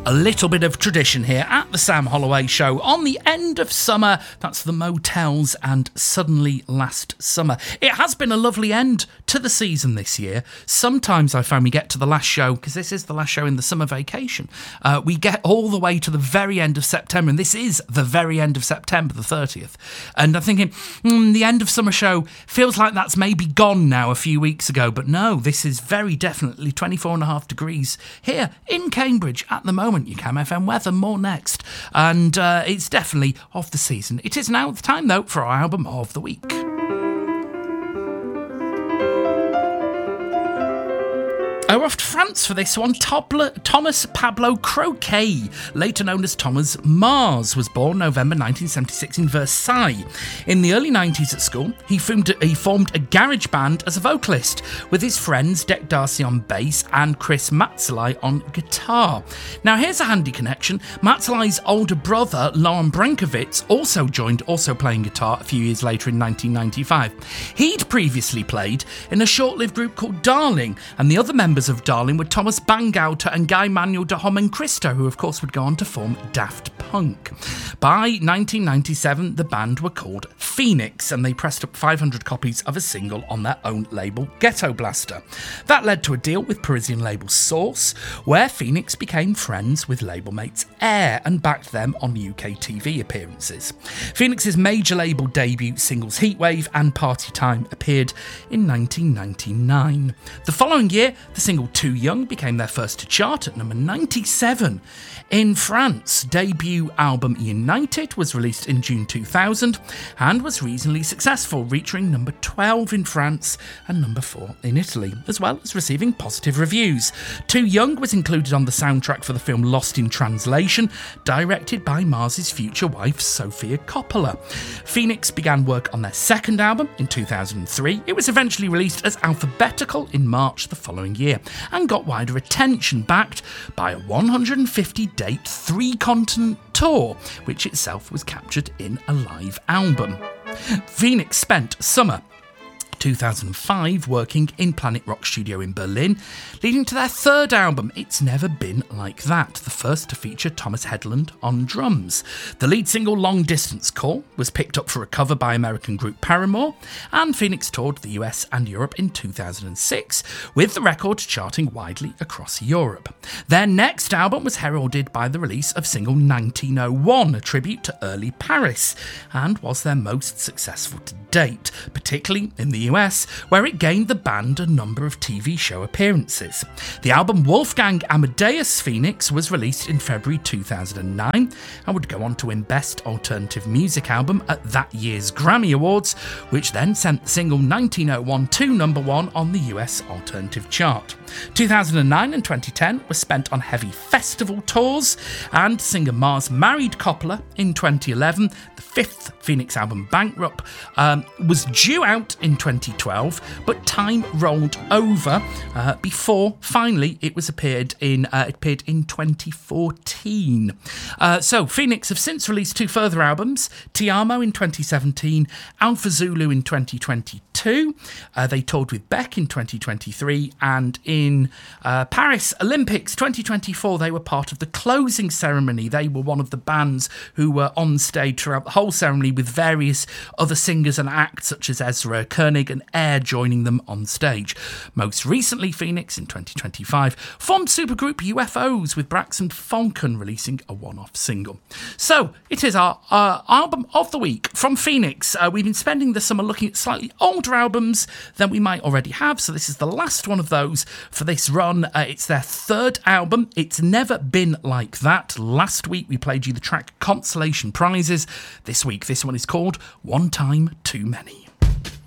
A little bit of tradition here at the Sam Holloway Show on the end of summer. That's the Motels and Suddenly Last Summer. It has been a lovely end to the season this year. Sometimes I find we get to the last show, because this is the last show in the summer vacation. We get all the way to the very end of September, and this is the very end of September, the 30th. And I'm thinking, the end of summer show feels like that's maybe gone now a few weeks ago. But no, this is very definitely 24.5 degrees here in Cambridge at the moment. You can FM weather, more next. And it's definitely off the season. It is now the time, though, for our album of the week. We're off to France for this one. Thomas Pablo Croquet, later known as Thomas Mars, was born November 1976 in Versailles. In the early 90s at school, he formed a garage band as a vocalist with his friends Dec Darcy on bass and Chris Matzeli on guitar. Now here's a handy connection. Matzeli's older brother, Lauren Brankovitz, also playing guitar a few years later in 1995. He'd previously played in a short-lived group called Darling, and the other members of Darling were Thomas Bangauter and Guy Manuel de Homem-Christo, who of course would go on to form Daft Punk. By 1997, the band were called Phoenix, and they pressed up 500 copies of a single on their own label, Ghetto Blaster. That led to a deal with Parisian label Source, where Phoenix became friends with label mates Air and backed them on UK TV appearances. Phoenix's major label debut singles Heatwave and Party Time appeared in 1999. The following year, the single Too Young became their first to chart at number 97. In France, debut album United was released in June 2000 and was reasonably successful, reaching number 12 in France and number 4 in Italy, as well as receiving positive reviews. Too Young was included on the soundtrack for the film Lost in Translation, directed by Mars's future wife Sofia Coppola. Phoenix began work on their second album in 2003. It was eventually released as Alphabetical in March the following year and got wider attention, backed by a 150-date 3-continent tour, which itself was captured in a live album. Phoenix spent summer 2005 working in Planet Rock Studio in Berlin, leading to their third album, It's Never Been Like That, the first to feature Thomas Headland on drums. The lead single Long Distance Call was picked up for a cover by American group Paramore, and Phoenix toured the US and Europe in 2006, with the record charting widely across Europe. Their next album was heralded by the release of single 1901, a tribute to early Paris, and was their most successful to date, particularly in the US, where it gained the band a number of TV show appearances. The album Wolfgang Amadeus Phoenix was released in February 2009 and would go on to win Best Alternative Music Album at that year's Grammy Awards, which then sent the single 1901 to number 1 on the US Alternative chart. 2009 and 2010 were spent on heavy festival tours, and singer Mars married Coppola in 2011. The fifth Phoenix album, Bankrupt, was due out in 2012, but time rolled over before finally it appeared in 2014. So Phoenix have since released 2 further albums, Ti Amo in 2017, Alpha Zulu in 2022. They toured with Beck in 2023, and in Paris Olympics 2024 they were part of the closing ceremony. They were one of the bands who were on stage throughout the whole ceremony, with various other singers and acts such as Ezra Koenig and Air joining them on stage. Most recently, Phoenix in 2025 formed supergroup UFOs, with Braxton Falcon releasing a one-off single. So it is our album of the week from Phoenix. We've been spending the summer looking at slightly older albums than we might already have, so this is the last one of those for this run. It's their third album, It's Never Been Like That. Last week we played you the track Consolation Prizes. This week this one is called One Time Too Many.